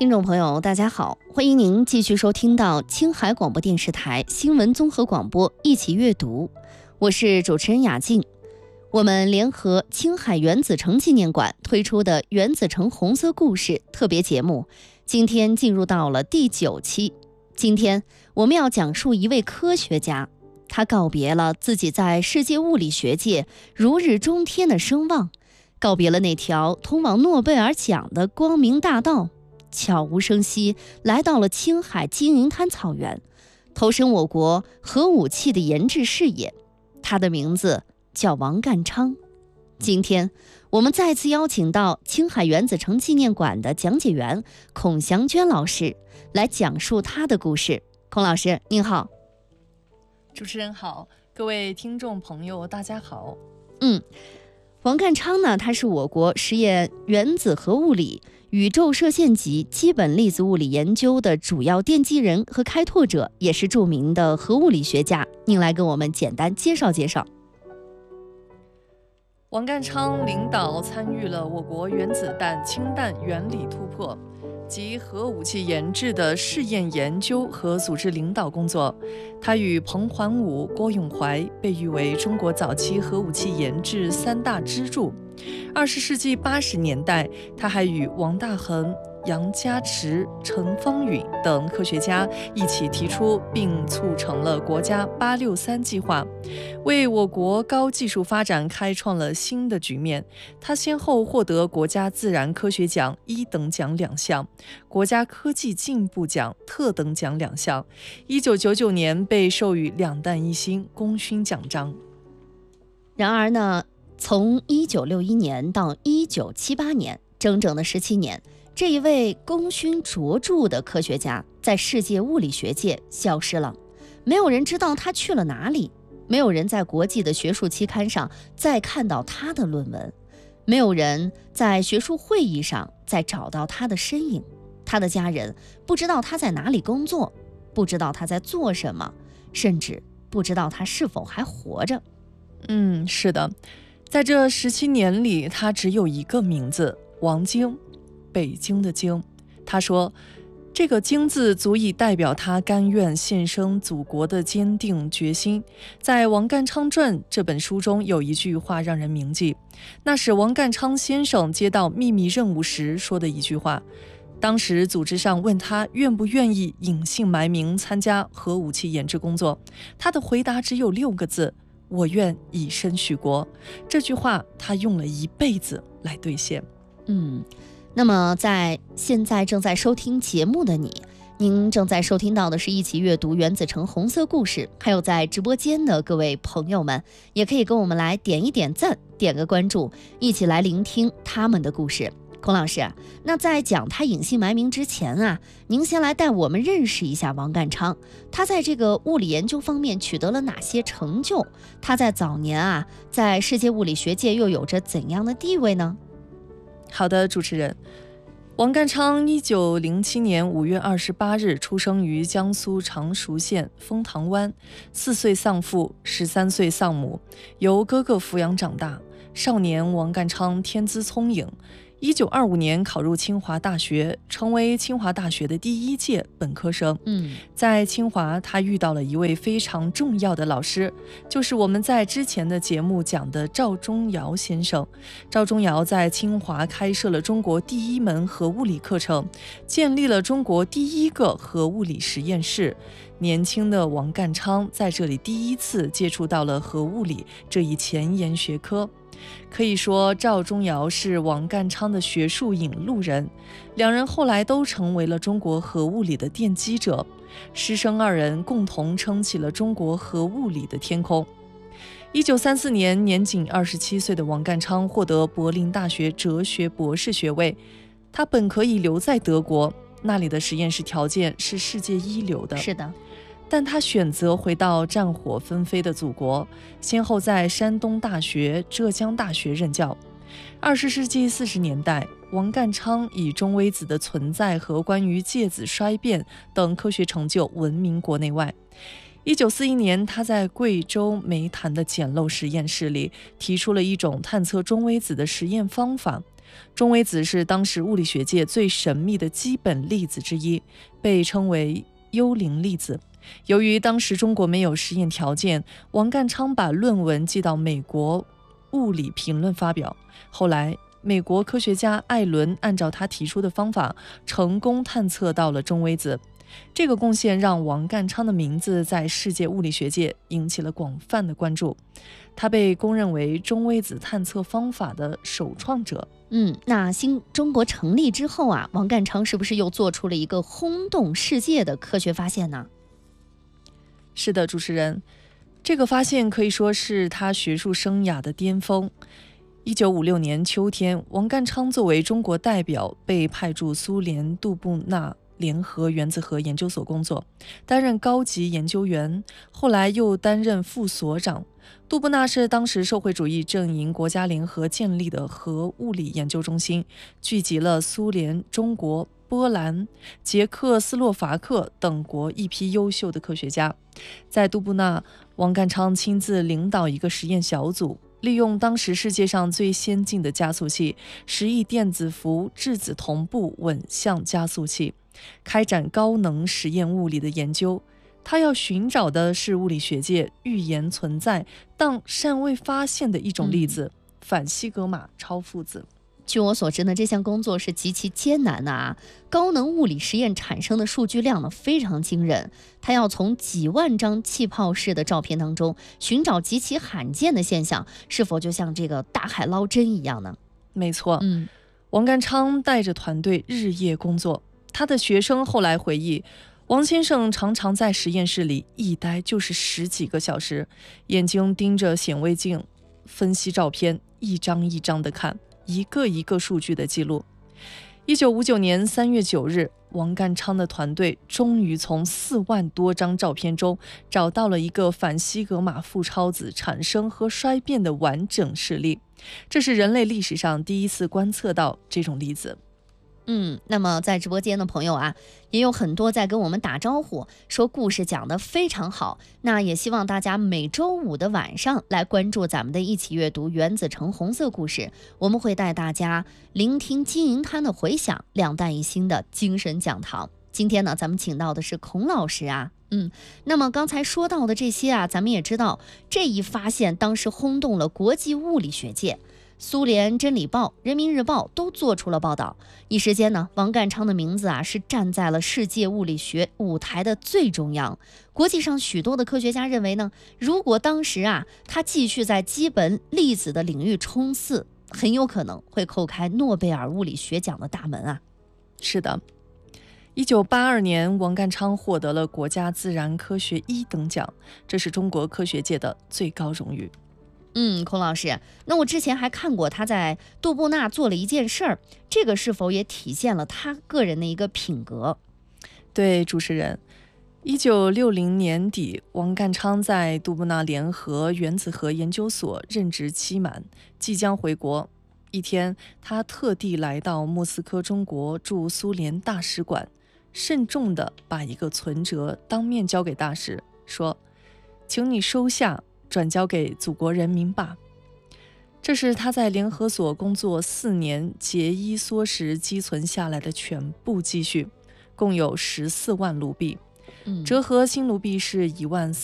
听众朋友大家好，欢迎您继续收听到青海广播电视台新闻综合广播一起阅读，我是主持人雅静。我们联合青海原子城纪念馆推出的原子城红色故事特别节目，今天进入到了第9期。今天我们要讲述一位科学家，他告别了自己在世界物理学界如日中天的声望，告别了那条通往诺贝尔奖的光明大道，悄无声息来到了青海金银滩草原，投身我国核武器的研制事业。他的名字叫王淦昌。今天我们再次邀请到青海原子城纪念馆的讲解员孔祥娟老师来讲述他的故事。孔老师您好。 主持人好，各位听众朋友大家好。 王淦昌呢，他是我国实验原子核物理、宇宙射线级基本粒子物理研究的主要奠基人和开拓者，也是著名的核物理学家。您来跟我们简单介绍介绍。 王淦昌领导参与了我国原子弹、氢弹原理突破及核武器研制的试验研究和组织领导工作。他与彭桓武、郭永怀被誉为中国早期核武器研制3大支柱。20世纪80年代，他还与王大珩、杨家池、陈方允等科学家一起提出并促成了国家863计划，为我国高技术发展开创了新的局面。他先后获得国家自然科学奖1等奖2项，国家科技进步奖特等奖2项。1999年被授予2弹1星功勋奖章。 然而呢，从1961年到1978年，整整的17年，这一位功勋卓著的科学家在世界物理学界消失了，没有人知道他去了哪里，没有人在国际的学术期刊上再看到他的论文，没有人在学术会议上再找到他的身影。他的家人不知道他在哪里工作，不知道他在做什么，甚至不知道他是否还活着。 是的，在这17年里，他只有一个名字，王京，北京的京。他说，这个京字足以代表他甘愿献身祖国的坚定决心。在《王淦昌传》这本书中有一句话让人铭记，那是王淦昌先生接到秘密任务时说的一句话。当时组织上问他愿不愿意隐姓埋名参加核武器研制工作，他的回答只有6个字：我愿以身许国。这句话他用了1辈子来兑现。 那么在现在正在收听节目的您正在收听到的是一起阅读原子城红色故事，还有在直播间的各位朋友们，也可以跟我们来点一点赞，点个关注，一起来聆听他们的故事。孔老师，那在讲他隐姓埋名之前啊，您先来带我们认识一下王淦昌，他在这个物理研究方面取得了哪些成就？他在早年啊，在世界物理学界又有着怎样的地位呢？ 好的，主持人。王淦昌1907年5月28日出生于江苏常熟县丰塘湾，4岁丧父，13岁丧母，由哥哥抚养长大。少年王淦昌天资聪颖，1925年考入清华大学，成为清华大学的第1届本科生。在清华，他遇到了一位非常重要的老师，就是我们在之前的节目讲的赵忠尧先生。赵忠尧在清华开设了中国第1门核物理课程，建立了中国第1个核物理实验室。年轻的王淦昌在这里第一次接触到了核物理这一前沿学科。可以说，赵忠尧是王淦昌的学术引路人，两人后来都成为了中国核物理的奠基者。师生2人共同撑起了中国核物理的天空。1934年，年仅27岁的王淦昌获得柏林大学哲学博士学位。他本可以留在德国，那里的实验室条件是世界1流的。 是的。 但他选择回到战火纷飞的祖国，先后在山东大学、浙江大学任教。20世纪40年代，王淦昌以中微子的存在和关于介子衰变等科学成就闻名国内外。1941年，他在贵州煤炭的简陋实验室里提出了一种探测中微子的实验方法。 中微子是当时物理学界最神秘的基本粒子之一，被称为幽灵粒子。由于当时中国没有实验条件，王淦昌把论文寄到美国物理评论发表。后来美国科学家艾伦按照他提出的方法，成功探测到了中微子。这个贡献让王淦昌的名字在世界物理学界引起了广泛的关注，他被公认为中微子探测方法的首创者。 那新中国成立之后啊，王淦昌是不是又做出了一个轰动世界的科学发现呢？ 是的，主持人，这个发现可以说是他学术生涯的巅峰。1956年秋天，王淦昌作为中国代表被派驻苏联杜布纳联合原子核研究所工作，担任高级研究员，后来又担任副所长。杜布纳是当时社会主义阵营国家联合建立的核物理研究中心，聚集了苏联、中国、波兰、捷克斯洛伐克等国一批优秀的科学家。在杜布纳，王淦昌亲自领导一个实验小组，利用当时世界上最先进的加速器10亿电子伏质子同步稳相加速器，开展高能实验物理的研究。他要寻找的是物理学界预言存在但尚未发现的一种粒子——反西格玛超负子。 据我所知呢，这项工作是极其艰难的啊！高能物理实验产生的数据量呢非常惊人，它要从几万张气泡式的照片当中寻找极其罕见的现象，是否就像这个大海捞针一样呢？ 没错，王淦昌带着团队日夜工作。他的学生后来回忆，王先生常常在实验室里一待就是10几个小时，眼睛盯着显微镜，分析照片，一张一张的看，一个一个数据的记录。1959年3月9日，王淦昌的团队终于从4万多张照片中找到了一个反西格玛负超子产生和衰变的完整事例，这是人类历史上第一次观测到这种粒子。 那么在直播间的朋友啊，也有很多在跟我们打招呼，说故事讲得非常好。那也希望大家每周五的晚上来关注咱们的一起阅读原子城红色故事，我们会带大家聆听金银滩的回响，两弹一星的精神讲堂。今天呢，咱们请到的是孔老师啊。那么刚才说到的这些啊，咱们也知道，这一发现当时轰动了国际物理学界。苏联真理报、人民日报都做出了报道，一时间呢，王淦昌的名字啊是站在了世界物理学舞台的最中央。国际上许多的科学家认为呢，如果当时啊他继续在基本粒子的领域冲刺，很有可能会叩开诺贝尔物理学奖的大门啊。 是的，1982年，王淦昌获得了国家自然科学1等奖，这是中国科学界的最高荣誉。 孔老师，那我之前还看过他在杜布纳做了一件事儿，这个是否也体现了他个人的一个品格？ 对，主持人，1960年底，王淦昌在杜布纳联合原子核研究所任职期满，即将回国。一天，他特地来到莫斯科中国驻苏联大使馆，慎重地把一个存折当面交给大使，说：“请你收下，转交给祖国人民吧。”这是他在联合所工作4年节衣缩食积存下来的全部积蓄，共有14万卢币，折合新卢币是1万